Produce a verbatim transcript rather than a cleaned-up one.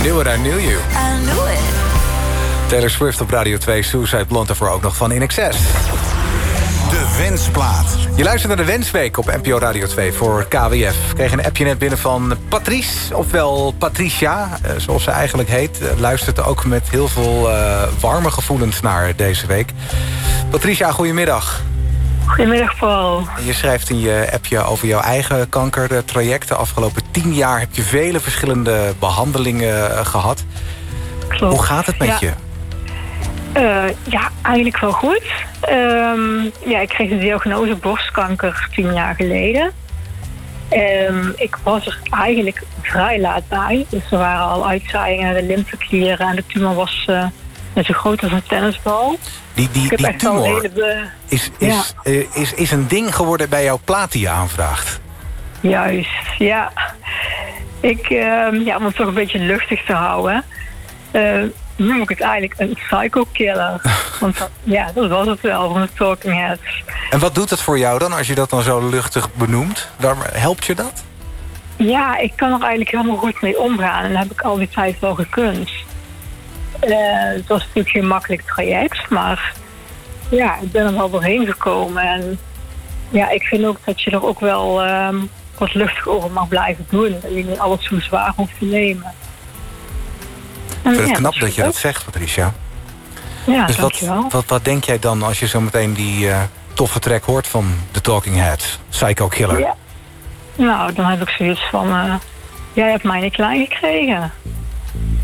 Knew It, I Knew You. I knew it. Taylor Swift op Radio twee, Suicide Blonde ervoor ook nog van In Excess. De Wensplaat. Je luistert naar de Wensweek op N P O Radio twee voor K W F. Ik kreeg een appje net binnen van Patrice, ofwel Patricia, zoals ze eigenlijk heet. Luistert ook met heel veel uh, warme gevoelens naar deze week. Patricia, goedemiddag. Goedemiddag, Paul. Je schrijft in je appje over jouw eigen kankertraject. De afgelopen tien jaar heb je vele verschillende behandelingen gehad. Klopt. Hoe gaat het met ja. je? Uh, ja, eigenlijk wel goed. Um, ja, ik kreeg de diagnose borstkanker tien jaar geleden. Um, ik was er eigenlijk vrij laat bij. Dus er waren al uitzaaiingen naar de lymfeklieren en de tumor was uh, net zo groot als een tennisbal. Die, die, ik heb die echt al tumor hele be... is, is, ja. uh, is, is een ding geworden bij jouw plaat die je aanvraagt. Juist, ja. Ik, um, ja, om het toch een beetje luchtig te houden... Uh, noem ik het eigenlijk een psycho-killer. Want dat, ja, dat was het wel van de Talking Heads. En wat doet het voor jou dan, als je dat dan zo luchtig benoemt? Waar, helpt je dat? Ja, ik kan er eigenlijk helemaal goed mee omgaan. En dat heb ik al die tijd wel gekund. Uh, het was natuurlijk geen makkelijk traject, maar ja, ik ben er wel doorheen gekomen. En ja, ik vind ook dat je er ook wel um, wat luchtig over mag blijven doen. Dat je niet alles zo zwaar hoeft te nemen. Ik vind het ja, knap dat, dat je dat zegt, Patricia. Ja, dus wat, dankjewel. wat, wat denk jij dan als je zo meteen die uh, toffe track hoort van The Talking Heads? Psycho Killer. Ja. Nou, dan heb ik zoiets van... Uh, jij hebt mij niet klein gekregen.